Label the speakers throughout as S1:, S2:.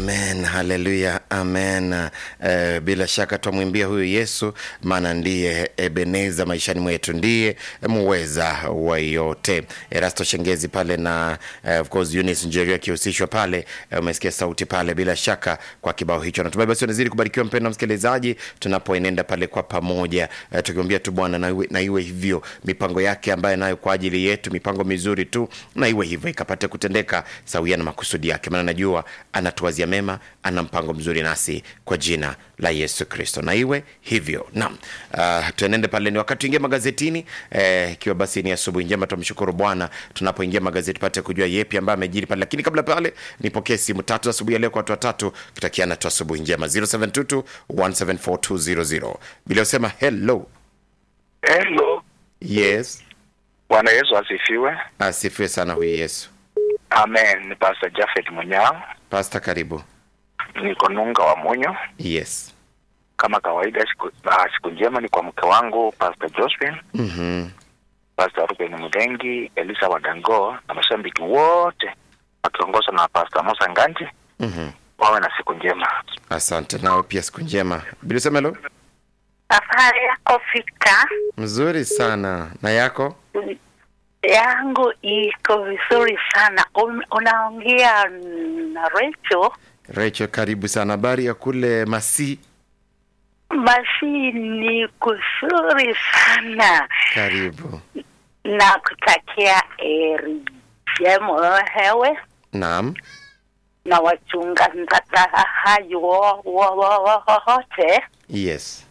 S1: Amen, haleluya, amen. Bila shaka tumwimbia huyu Yesu, maana ndiye Ebeneza maishani mwetu, ndiye muweza wa yote. Erasto Shengezi pale na of course Eunice Njeria kihusishwa pale, umesikia sauti pale bila shaka kwa kibao hicho. Natumai basi unazidi kubarikiwa mpendwa msikilizaji, tunapoenenda pale kwa pamoja, tukiombea tu Bwana na iwe hivyo, mipango yake ambaye nayo kwa ajili yetu, mipango mizuri tu, na iwe hivyo ikapate kutendeka sawia na makusudi yake, maana najua anatuwazia mema, ana mpango mzuri nasi kwa jina la Yesu Kristo. Na iwe hivyo. Naam. Tuenende pale, ni wakati ingia magazetini, ikiwa basi ni asubuhi njema, tumshukuru Bwana tunapoingia magazeti pate kujua yepi ambaye amejiri pale. Lakini kabla pale nipokee simu tatu asubuhi leo kwa watu watatu, tutakiana tu asubuhi njema. 0722 174 bila usema hello.
S2: Hello.
S1: Yes.
S2: Bwana Yesu asifiwe.
S1: Asifiwe sana huyu Yesu.
S2: Amen. Ni Pastor Jafet Munyao.
S1: Pastor karibu.
S2: Niko Nunga wa Munyo.
S1: Yes.
S2: Kama kawaida siku njema ni kwa mke wangu Pastor Josephine. Pastor Ruben Mudengi, Elisa Wadango na mashabiki wote wakiongozwa na Pastor Musa Nganji. Wawe na siku njema.
S1: Asante, nawe pia siku njema. Bila usema hello.
S3: Safari yako fika.
S1: Mzuri sana. Na yako?
S3: Yangu iko vizuri sana. Unaongea na Rachel.
S1: Rachel karibu sana. Habari ya kule Masi?
S3: Masi ni kuzuri sana.
S1: Karibu.
S3: Na kutakia eri jemo hewe.
S1: Naam.
S3: Na wachunga hayo wote.
S1: Yes.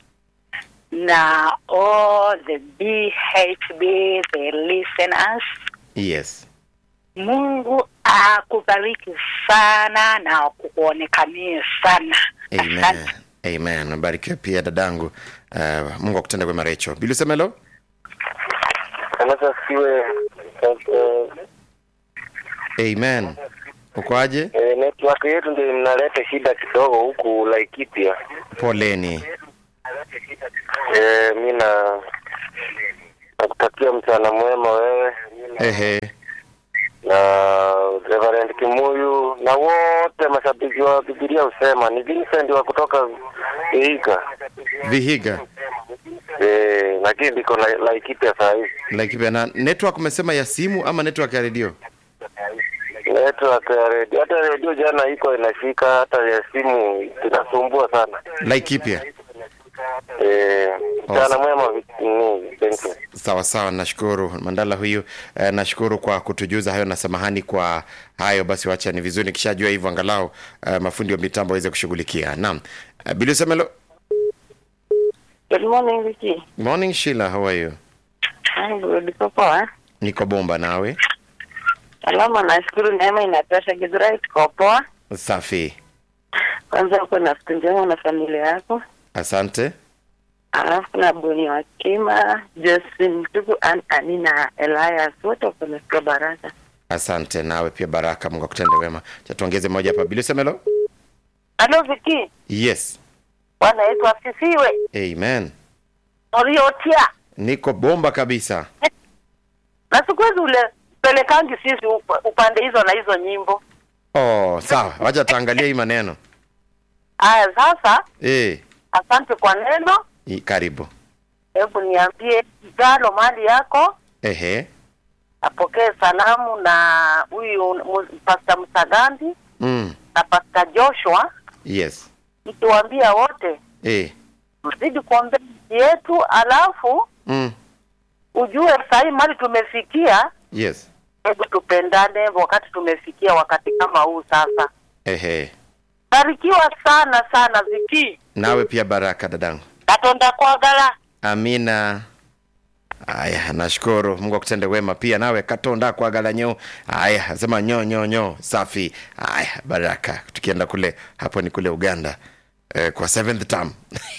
S3: Na all the BHB, the listeners.
S1: Yes.
S3: Mungu akubariki sana na kuonekanie sana.
S1: Amen.
S3: Asante.
S1: Amen. Barikiwe pia dadangu. Mungu akutende kwa Rachel. Bila usema hello.
S4: Kanisa siwe.
S1: Amen. Uko aje?
S4: Network yetu ndio inaleta shida kidogo huku Laikipia.
S1: Poleni.
S4: Mimi nakutakia mchana mwema wewe.
S1: Ehe.
S4: Na Reverend Kimuyu na wote mashabiki wa Biblia usema ni Vincent wa kutoka
S1: Vihiga.
S4: Lakini ndiko Laikipia saa hizi.
S1: Laikipia. Na network umesema ya simu ama network ya radio?
S4: Network ya radio. Hata radio jana iko inashika, hata ya simu inasumbua sana.
S1: Laikipia.
S4: Sana mwema. Thank you.
S1: Sawa sawa, nashukuru Mandala huyu. Nashukuru kwa kutujuza hayo na samahani kwa hayo. Basi wacha ni vizuri nikishajua hivyo angalau mafundi wa mitambo waweze kushughulikia. Naam. Bila semelo.
S3: Good morning, Vicky.
S1: Morning Sheila, how are you?
S3: I'm good, poa.
S1: Niko bomba nawe?
S3: Salama, nashukuru, neema inatosha. Githurai tuko poa.
S1: Safi.
S3: Kwanza uko na siku njema na familia yako.
S1: Asante.
S3: Alafu na Boni wa Kima, Justin Tuku, Anina, Elias, wote wako na baraka.
S1: Asante, nawe pia baraka, Mungu akutende wema. Tuongeze moja hapa. Bila semelo.
S3: Hello Vicky.
S1: Yes.
S3: Bwana Yesu asifiwe.
S1: Amen.
S3: Oriotia.
S1: Niko bomba kabisa.
S3: Na siku hizi ule pelekangi sisi upande hizo na hizo nyimbo.
S1: Oh, sawa. Wacha tuangalie hii maneno.
S3: Aya sasa. Asante kwa neno.
S1: Karibu.
S3: Hebu niambie Galo mali yako.
S1: Ehe.
S3: Apokee salamu na huyu Pastor Musagandi. Na Pastor Joshua.
S1: Yes.
S3: Nikiwaambia wote. Mzidi kuombea yetu, alafu ujue sasa mali tumefikia.
S1: Yes.
S3: Hebu tupendane wakati tumefikia wakati kama huu sasa.
S1: Ehe.
S3: Barikiwa sana sana Viki.
S1: Nawe pia baraka dadangu.
S3: Katonda kwa gala.
S1: Amina. Aya, nashukuru. Mungu akutende wema pia nawe katonda kwa gala nyo. Aya, sema nyo. Safi. Aya, baraka. Tukienda kule, hapo ni kule Uganda. Kwa 7th term.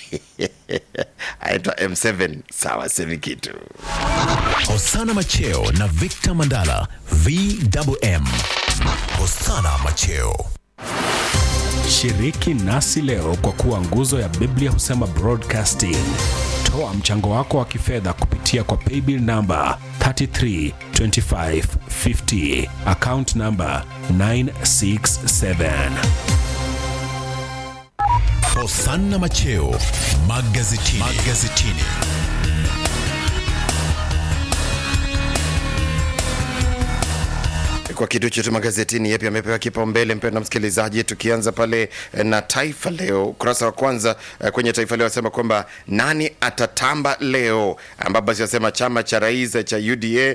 S1: Aitwa M7. Sawa, semi kitu.
S5: Hosana Macheo na Victor Mandala. VMM. Hosana Macheo.
S6: Shiriki nasi leo kwa kuwa nguzo ya Biblia Husema Broadcasting. Toa mchango wako wa kifedha kupitia kwa paybill number 332550, account number 967.
S5: Hosanna Macheo magazetini.
S1: Kwa kitu chetu magazetini yapi amepewa kipaumbele, mpendwa msikilizaji, tukianza pale na Taifa Leo ukurasa wa kwanza. Kwenye Taifa Leo wasema kwamba nani atatamba leo, ambapo basi wasema chama cha rais cha UDA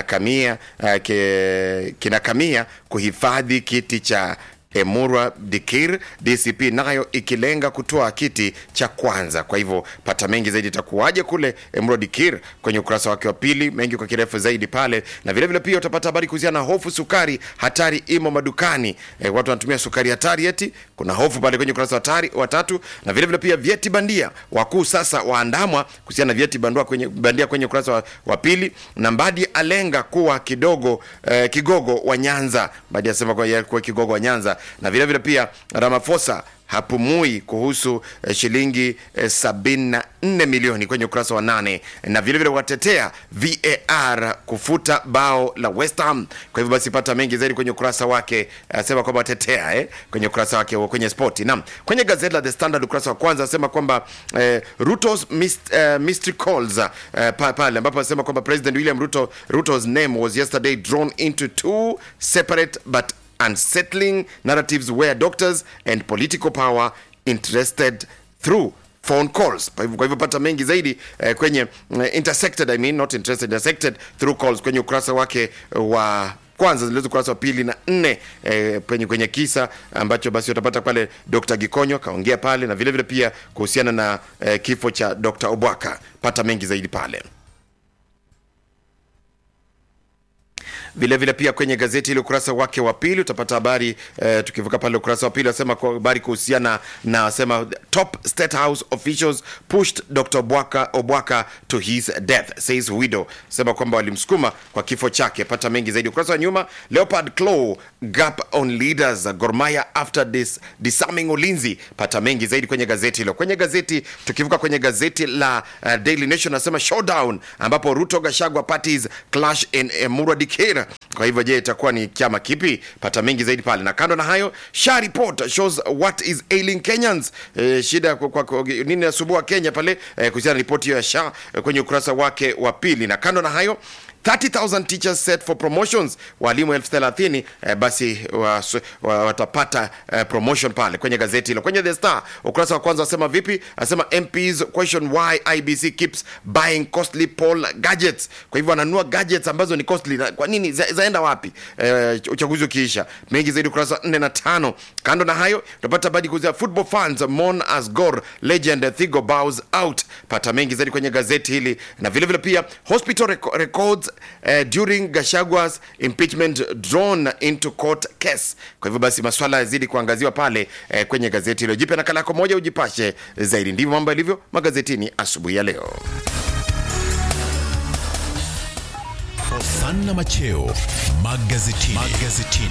S1: kinakamia kuhifadhi kiti cha Emurua Dikir, DCP nayo ikilenga kutoa kiti cha kwanza. Kwa hivyo pata mengi zaidi itakuwaje kule Emurua Dikir kwenye ukurasa wake wa pili, mengi kwa kirefu zaidi pale. Na vile vile pia utapata habari kuhusiana na hofu sukari hatari imo madukani. Watu wanatumia sukari hatari eti kuna hofu pale kwenye ukurasa wa tatu. Na vile vile pia vyeti bandia, wakuu sasa waandamwa kuhusiana na vyeti bandia kwenye ukurasa wa pili. Na Mbadi alenga kuwa kigogo wa Nyanza. Mbadi asema kwa kigogo wa Nyanza. Na vile vile pia Ramaphosa hapumui kuhusu shilingi 74 milioni kwenye ukurasa wa 8. Na vile vile watetea VAR kufuta bao la West Ham. Kwa hivyo basi pata mengi zaidi kwenye ukurasa wake, asema kwamba watetea kwenye ukurasa wake kwenye spoti. Naam, kwenye gazeti la The Standard ukurasa wa kwanza asema kwamba Ruto's mystery calls pale ambapo asema kwamba President William Ruto's name was yesterday drawn into two separate but unsettling narratives where doctors and political power interested through phone calls. Kwa hivyo pata mengi zaidi kwenye intersected through calls kwenye ukurasa wake wa kwanza, zilizo ukurasa wa pili na 4 kwenye kisa ambacho basi utapata pale Dr. Gikonyo kaongea pale, na vile vile pia kuhusiana na kifo cha Dr. Obwaka. Pata mengi zaidi pale. Vile vile pia kwenye gazeti ile ukurasa wake wa pili utapata habari tukivuka pale ukurasa wa pili asema kwa habari kuhusiana na asema top state house officials pushed Dr. Obwaka to his death says widow. Sema kwamba walimsukuma kwa kifo chake. Pata mengi zaidi ukurasa wa nyuma. Leopard Claw gap on leaders Gor Mahia after disarming Ulinzi. Pata mengi zaidi kwenye gazeti hilo. Kwenye gazeti tukivuka kwenye gazeti la Daily Nation asema showdown ambapo Ruto Gachagua parties clash in Emurua Dikir. Kwa hivyo je, itakuwa ni chama kipi? Pata mengi zaidi pale. Na kando na hayo, SHA report shows what is ailing Kenyans. Shida kwa nini inasumbua Kenya pale kuhusiana na ripoti ya SHA kwenye ukurasa wake wa pili. Na kando na hayo 30,000 teachers set for promotions, walimu 30,000 basi watapata promotion pale kwenye gazeti hilo. Kwenye The Star ukurasa wa kwanza wasema vipi? Asema MPs question why IBC keeps buying costly poll gadgets. Kwa hivyo wananunua gadgets ambazo ni costly. Kwa nini? Zaenda wapi uchaguzi ukiisha? Mengi zaidi ukurasa 4 na 5. Kando na hayo utapata habari kuhusu football fans mourn as Gor legend Thigo bows out. Pata mengi zaidi kwenye gazeti hili. Na vile vile pia hospital records during Gachagua's impeachment drawn into court case. Kwa hivyo basi masuala yazidi kuangaziwa pale kwenye gazeti hilo. Jipe nakala yako moja ujipashe zaidi. Ndivyo mambo yalivyo magazetini asubuhi ya leo.
S5: Hosanna Macheo magazetini.